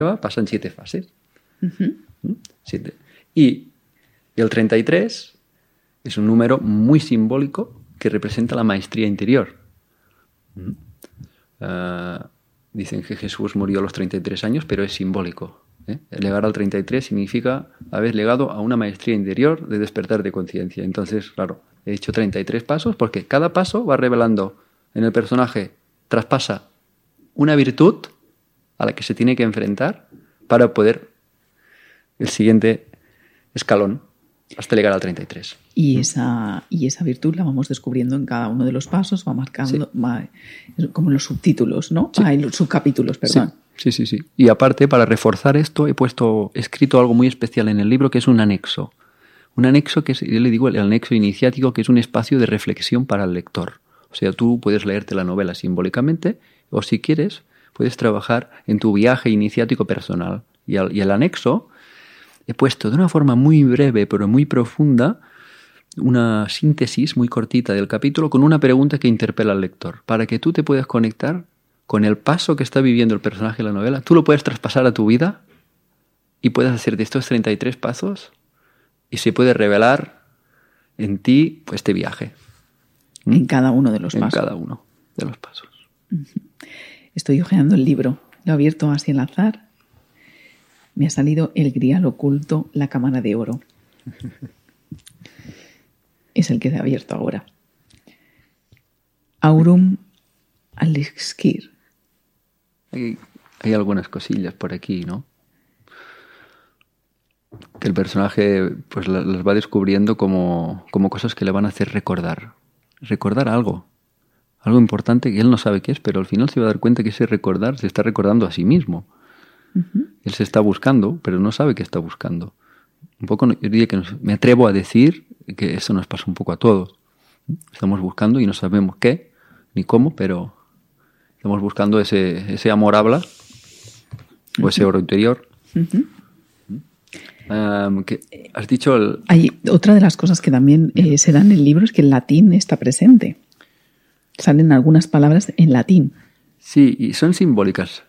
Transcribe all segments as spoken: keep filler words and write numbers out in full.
pasan siete fases. Uh-huh. Siete. Y el treinta y tres es un número muy simbólico que representa la maestría interior. Uh, dicen que Jesús murió a los treinta y tres años, pero es simbólico. ¿eh? Llegar al treinta y tres significa haber llegado a una maestría interior de despertar de conciencia. Entonces, claro, he hecho treinta y tres pasos porque cada paso va revelando en el personaje, traspasa una virtud a la que se tiene que enfrentar para poder el siguiente escalón hasta llegar al treinta y tres. Y esa, y esa virtud la vamos descubriendo en cada uno de los pasos, va marcando, sí. va, como en los subtítulos, ¿no? Sí. Ah, en los subcapítulos, perdón. Sí. sí, sí, sí. Y aparte, para reforzar esto, he puesto, he escrito algo muy especial en el libro que es un anexo. Un anexo que es, yo le digo el anexo iniciático, que es un espacio de reflexión para el lector. O sea, tú puedes leerte la novela simbólicamente o, si quieres, puedes trabajar en tu viaje iniciático personal. Y el, y el anexo he puesto de una forma muy breve pero muy profunda una síntesis muy cortita del capítulo con una pregunta que interpela al lector, para que tú te puedas conectar con el paso que está viviendo el personaje de la novela. Tú lo puedes traspasar a tu vida y puedes hacer de estos treinta y tres pasos y se puede revelar en ti pues, este viaje. En cada uno de los en pasos. En cada uno de los pasos. Estoy hojeando el libro. Lo he abierto así al azar. Me ha salido El grial oculto, la cámara de oro. Es el que he abierto ahora. Aurum Alixkir. Hay, hay algunas cosillas por aquí, ¿no? Que el personaje pues las va descubriendo como, como cosas que le van a hacer recordar. Recordar algo. Algo importante que él no sabe qué es, pero al final se va a dar cuenta que ese recordar se está recordando a sí mismo. Uh-huh. Él se está buscando, pero no sabe qué está buscando. Un poco, yo diría que nos, me atrevo a decir que eso nos pasa un poco a todos. Estamos buscando y no sabemos qué, ni cómo, pero estamos buscando ese, ese amor habla, uh-huh. o ese oro interior. Uh-huh. Um, que has dicho... El... Hay otra de las cosas que también eh, se dan en el libro es que el latín está presente. Salen algunas palabras en latín. Sí, y son simbólicas.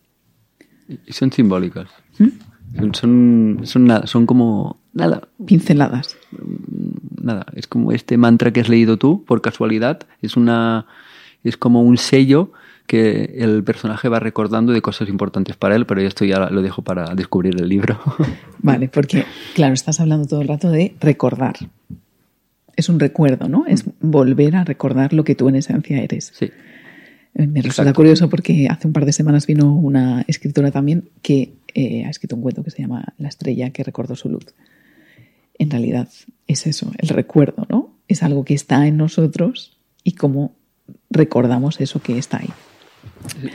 Y son simbólicas. ¿Mm? Son, son, son, nada, son como... Nada. Pinceladas. Nada, es como este mantra que has leído tú, por casualidad. Es una es como un sello que el personaje va recordando de cosas importantes para él, pero esto ya lo dejo para descubrir el libro. Vale, porque, claro, estás hablando todo el rato de recordar. Es un recuerdo, ¿no? Es volver a recordar lo que tú en esencia eres. Sí. Me resulta Exacto. curioso porque hace un par de semanas vino una escritora también que eh, ha escrito un cuento que se llama La estrella que recordó su luz. En realidad es eso, el recuerdo, ¿no? Es algo que está en nosotros y cómo recordamos eso que está ahí. Sí.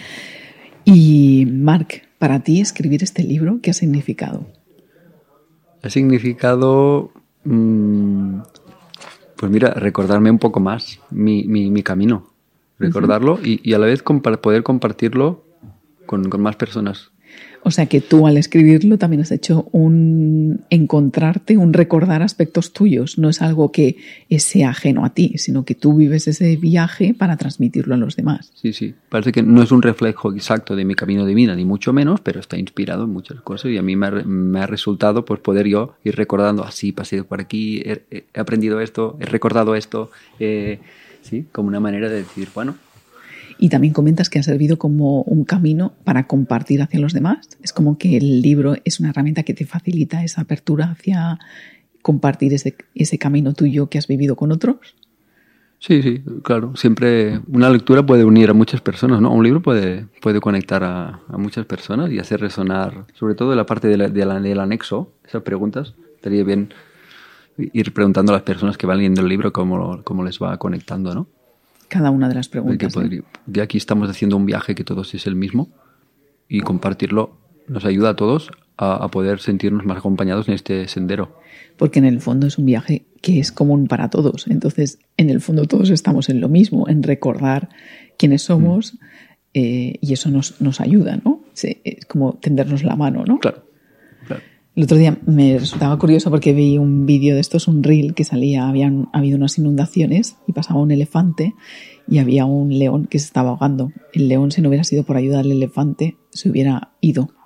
Y Marc, para ti escribir este libro, ¿qué ha significado? Ha significado... Mmm, pues mira, recordarme un poco más mi, mi, mi camino. Recordarlo uh-huh. y, y a la vez compa- poder compartirlo con, con más personas. O sea que tú al escribirlo también has hecho un encontrarte, un recordar aspectos tuyos. No es algo que sea ajeno a ti, sino que tú vives ese viaje para transmitirlo a los demás. Sí, sí. Parece que no es un reflejo exacto de mi camino de vida, ni mucho menos, pero está inspirado en muchas cosas y a mí me ha, me ha resultado pues, poder yo ir recordando, así, ah, pasé por aquí, he, he aprendido esto, he recordado esto, eh, sí, como una manera de decir, bueno... Y también comentas que ha servido como un camino para compartir hacia los demás. Es como que el libro es una herramienta que te facilita esa apertura hacia compartir ese, ese camino tuyo que has vivido con otros. Sí, sí, claro. Siempre una lectura puede unir a muchas personas, ¿no? Un libro puede, puede conectar a, a muchas personas y hacer resonar, sobre todo la parte de la, de la, del anexo, esas preguntas. Estaría bien ir preguntando a las personas que van leyendo el libro cómo, cómo les va conectando, ¿no? Cada una de las preguntas. Podría, ya aquí estamos haciendo un viaje que todos es el mismo y compartirlo nos ayuda a todos a, a poder sentirnos más acompañados en este sendero. Porque en el fondo es un viaje que es común para todos. Entonces, en el fondo todos estamos en lo mismo, en recordar quiénes somos mm. eh, y eso nos, nos ayuda, ¿no? Es como tendernos la mano, ¿no? Claro, claro. El otro día me resultaba curioso porque vi un vídeo de estos, un reel que salía, habían habido unas inundaciones y pasaba un elefante y había un león que se estaba ahogando. El león, si no hubiera sido por ayuda al elefante, se hubiera ido